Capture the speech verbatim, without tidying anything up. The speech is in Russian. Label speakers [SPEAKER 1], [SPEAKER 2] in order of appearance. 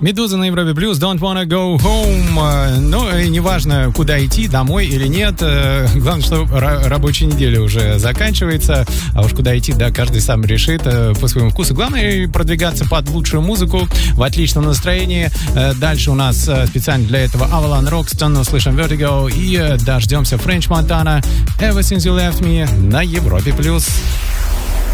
[SPEAKER 1] Медуза на Европе Плюс, Don't Wanna Go Home. Ну, и неважно, куда идти, домой или нет. Главное, что рабочая неделя уже заканчивается. А уж куда идти, да, каждый сам решит по своему вкусу. Главное продвигаться под лучшую музыку в отличном настроении. Дальше у нас специально для этого Avalon Roxton, услышим Vertigo и дождемся French Montana Ever Since You Left Me на Европе Плюс.